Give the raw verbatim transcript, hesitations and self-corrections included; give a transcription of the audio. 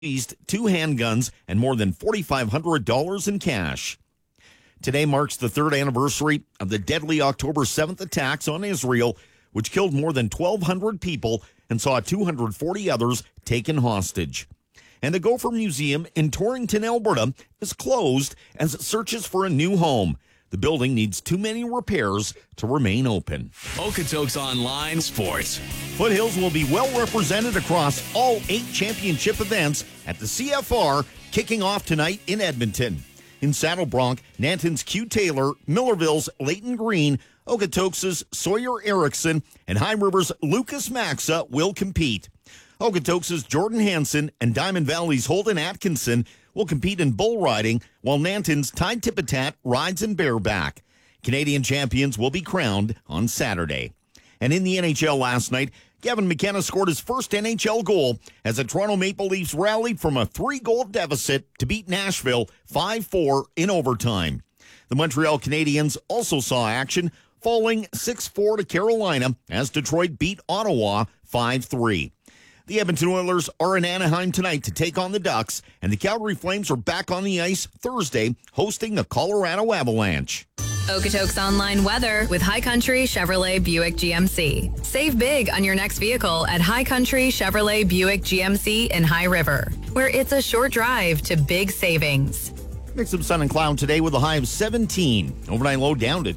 seized two handguns and more than four thousand five hundred dollars in cash. Today marks the third anniversary of the deadly October seventh attacks on Israel, which killed more than twelve hundred people and saw two hundred forty others taken hostage. And the Gopher Museum in Torrington, Alberta, is closed as it searches for a new home. The building needs too many repairs to remain open. Okotoks Online Sports. Foothills will be well represented across all eight championship events at the C F R, kicking off tonight in Edmonton. In Saddle Bronc, Nanton's Q Taylor, Millerville's Leighton Green, Okotoks' Sawyer Erickson, and High River's Lucas Maxa will compete. Okotoks' Jordan Hansen and Diamond Valley's Holden Atkinson will compete in bull riding, while Nanton's Ty Tipitat rides in bareback. Canadian champions will be crowned on Saturday. And in the N H L last night, Gavin McKenna scored his first N H L goal as the Toronto Maple Leafs rallied from a three-goal deficit to beat Nashville five four in overtime. The Montreal Canadiens also saw action, falling six four to Carolina as Detroit beat Ottawa five three. The Edmonton Oilers are in Anaheim tonight to take on the Ducks, and the Calgary Flames are back on the ice Thursday, hosting the Colorado Avalanche. Okotoks Online weather with High Country Chevrolet Buick G M C. Save big on your next vehicle at High Country Chevrolet Buick G M C in High River, where it's a short drive to big savings. Mix of sun and cloud today with a high of seventeen. Overnight low down to